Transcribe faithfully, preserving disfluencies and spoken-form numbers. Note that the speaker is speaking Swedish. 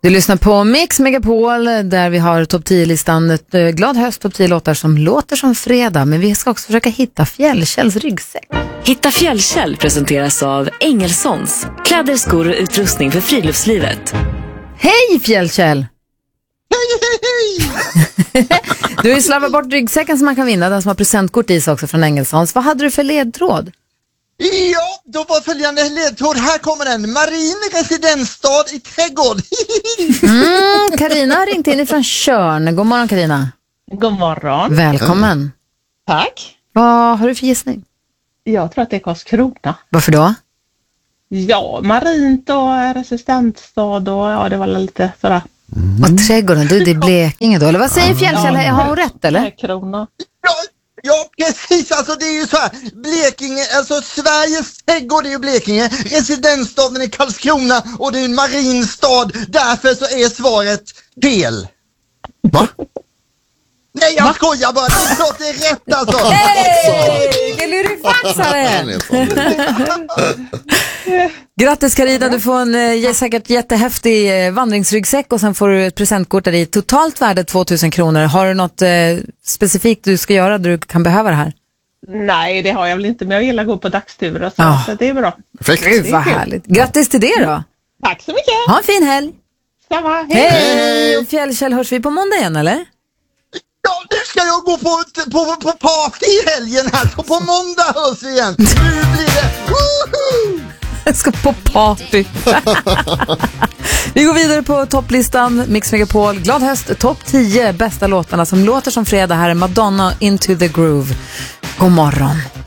Du lyssnar på Mix Megapol där vi har topp tio-listan. Glad höst, topp tio låtar som låter som fredag. Men vi ska också försöka hitta Fjällkälls ryggsäck. Hitta Fjällkäll presenteras av Engelsons. Kläder, skor och utrustning för friluftslivet. Hej Fjällkäll! Hej, hej, hej! Du har ju slarvat bort ryggsäcken som man kan vinna. Den som har presentkort i sig också från Engelsons. Vad hade du för ledtråd? Ja, då var följande ledtråd. Här kommer den. Marin residensstad i trädgård. mm, Carina har ringt in ifrån Tjörn. God morgon Carina. God morgon. Välkommen. Mm. Tack. Vad har du för gissning? Jag tror att det är Karlskrona. Varför då? Ja, marint och resistensstad och ja, det var lite sådär. Mm. Och trädgården, du, det är Blekinge då. Eller vad säger Fjällkäll? Ja, har hon rätt eller? Krona. Ja, ja, precis. Alltså det är ju så här. Blekinge, alltså Sveriges trädgård är ju Blekinge. Residensstaden är Karlskrona och det är en marin stad. Därför så är svaret fel. Va? Nej, jag Va? skojar bara. Det är klart det är rätt alltså. Hej! Det är lurifaxare! Grattis Carina, du får en eh, säkert jättehäftig eh, vandringsryggsäck och sen får du ett presentkort där i totalt värde tvåtusen kronor. Har du något eh, specifikt du ska göra där du kan behöva det här? Nej, det har jag väl inte, men jag gillar att gå på dagsturer så, ah. så det är bra. Perfekt. Gud vad härligt. Grattis till det då. Tack så mycket. Ha en fin helg. Samma, hej. Hej! Och Fjällkäll, hörs vi på måndag igen eller? Ja, nu ska jag gå på, på, på party i helgen här. Så på måndag hörs vi igen. Nu blir det... Woohoo! Jag ska på party. Vi går vidare på topplistan. Mix Megapol, glad höst, topp tio bästa låtarna som låter som fredag. Här är Madonna, Into the Groove. God morgon.